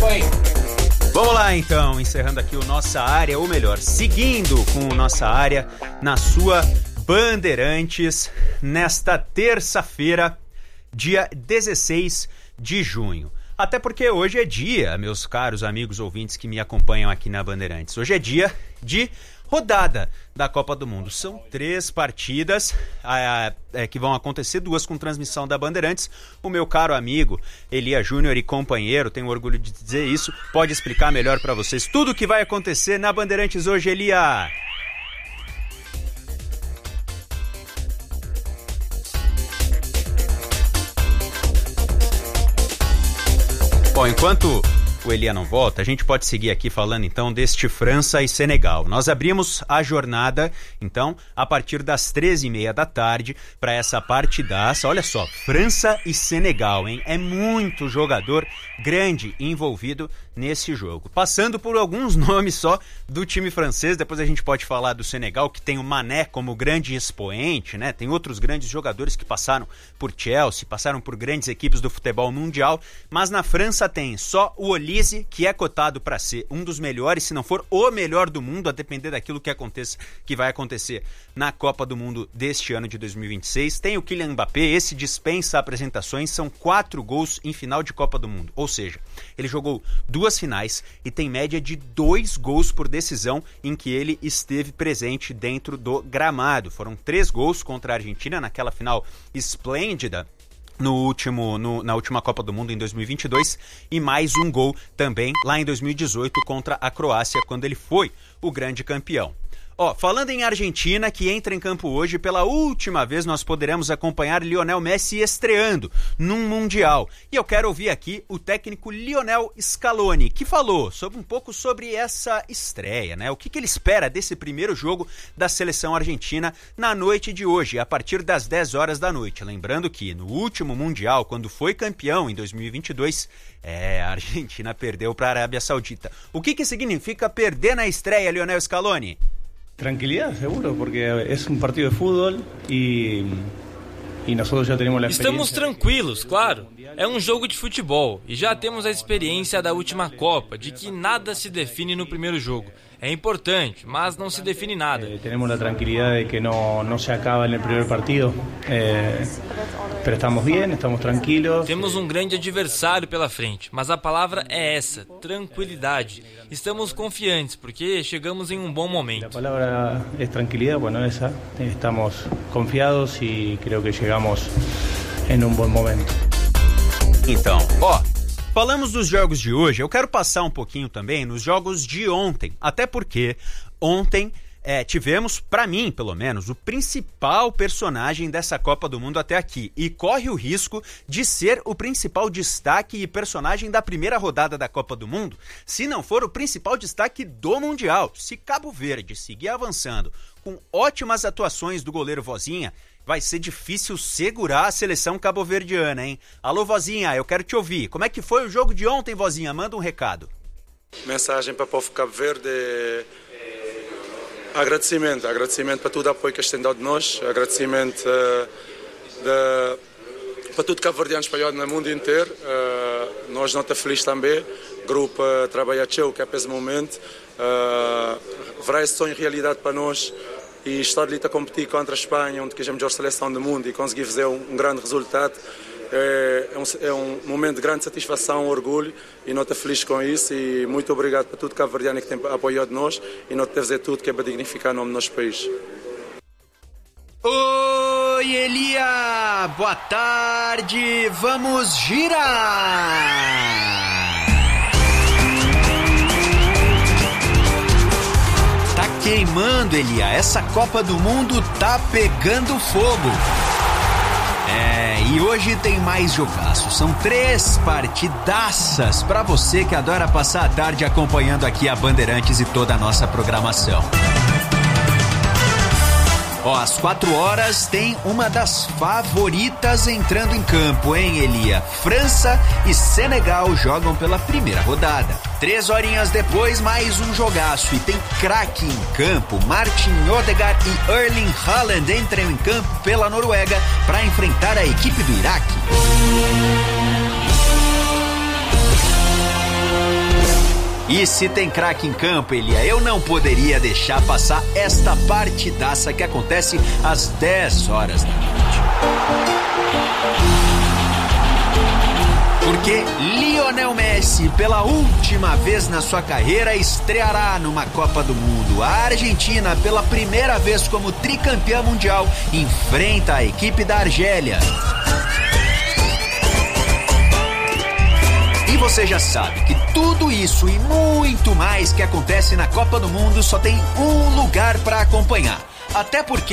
Vamos lá então, encerrando aqui o Nossa Área, ou melhor, seguindo com o Nossa Área na sua Bandeirantes, nesta terça-feira, dia 16 de junho. Até porque hoje é dia, meus caros amigos ouvintes que me acompanham aqui na Bandeirantes, hoje é dia de rodada da Copa do Mundo. São 3 partidas que vão acontecer, 2 com transmissão da Bandeirantes. O meu caro amigo Elia Júnior e companheiro, tenho orgulho de dizer isso, pode explicar melhor para vocês tudo o que vai acontecer na Bandeirantes hoje, Elia. Bom, enquanto o Elia não volta, a gente pode seguir aqui falando então deste França e Senegal. Nós abrimos a jornada, então, a partir das 13h30 da tarde para essa partidaça. Olha só, França e Senegal, hein? É muito jogador grande envolvido nesse jogo. Passando por alguns nomes só do time francês, depois a gente pode falar do Senegal, que tem o Mané como grande expoente, né? Tem outros grandes jogadores que passaram por Chelsea, passaram por grandes equipes do futebol mundial, mas na França tem só o Olise, que é cotado para ser um dos melhores, se não for o melhor do mundo, a depender daquilo que vai acontecer na Copa do Mundo deste ano de 2026. Tem o Kylian Mbappé, esse dispensa apresentações, são 4 gols em final de Copa do Mundo, ou seja, ele jogou 2 finais e tem média de 2 gols por decisão em que ele esteve presente dentro do gramado. Foram 3 gols contra a Argentina naquela final esplêndida na última Copa do Mundo em 2022 e mais um gol também lá em 2018 contra a Croácia, quando ele foi o grande campeão. Falando em Argentina, que entra em campo hoje, pela última vez nós poderemos acompanhar Lionel Messi estreando num Mundial. E eu quero ouvir aqui o técnico Lionel Scaloni, que falou um pouco sobre essa estreia, né? O que ele espera desse primeiro jogo da seleção argentina na noite de hoje, a partir das 10 horas da noite. Lembrando que no último Mundial, quando foi campeão em 2022, a Argentina perdeu para a Arábia Saudita. O que significa perder na estreia, Lionel Scaloni? Tranquilidad, seguro, porque es un partido de fútbol y nosotros ya tenemos la experiencia. Estamos tranquilos, claro. É um jogo de futebol e já temos a experiência da última Copa, de que nada se define no primeiro jogo. É importante, mas não se define nada. Temos a tranquilidade de que não se acaba no primeiro partido, mas estamos bem, estamos tranquilos. Temos um grande adversário pela frente, mas a palavra é essa, tranquilidade. Estamos confiantes, porque chegamos em um bom momento. A palavra é tranquilidade, bueno, essa. Estamos confiados e creio que chegamos em um bom momento. Então, falamos dos jogos de hoje, eu quero passar um pouquinho também nos jogos de ontem, até porque ontem tivemos, para mim pelo menos, o principal personagem dessa Copa do Mundo até aqui, e corre o risco de ser o principal destaque e personagem da primeira rodada da Copa do Mundo, se não for o principal destaque do Mundial. Se Cabo Verde seguir avançando com ótimas atuações do goleiro Vozinha, vai ser difícil segurar a seleção cabo-verdiana, hein? Alô, Vozinha, eu quero te ouvir. Como é que foi o jogo de ontem, Vozinha? Manda um recado. Mensagem para o povo Cabo Verde: agradecimento para todo o apoio que eles têm dado de nós, agradecimento para tudo cabo-verdiano espalhado no mundo inteiro. Nós não estamos felizes também, grupo trabalha teu, que é para esse momento. Verá esse sonho realidade para nós. E estar ali a competir contra a Espanha, onde que é a melhor seleção do mundo, e conseguir fazer um grande resultado, é um momento de grande satisfação, orgulho, e nós estamos felizes com isso. E muito obrigado para tudo cabo-verdiano que tem apoiado nós, e nós temos fazer tudo que é para dignificar o nome do nosso país. Oi, Elia! Boa tarde! Vamos girar! Queimando, Elia, essa Copa do Mundo tá pegando fogo. E hoje tem mais jogaço, são 3 partidaças pra você que adora passar a tarde acompanhando aqui a Bandeirantes e toda a nossa programação. Às 4 horas tem uma das favoritas entrando em campo, hein, Elia? França e Senegal jogam pela primeira rodada. 3 horinhas depois, mais um jogaço. E tem craque em campo. Martin Odegaard e Erling Haaland entram em campo pela Noruega para enfrentar a equipe do Iraque. E se tem craque em campo, Elia, eu não poderia deixar passar esta partidaça que acontece às 10 horas da noite. Porque Lionel Messi, pela última vez na sua carreira, estreará numa Copa do Mundo. A Argentina, pela primeira vez como tricampeã mundial, enfrenta a equipe da Argélia. E você já sabe que tudo isso e muito mais que acontece na Copa do Mundo só tem um lugar para acompanhar. Até porque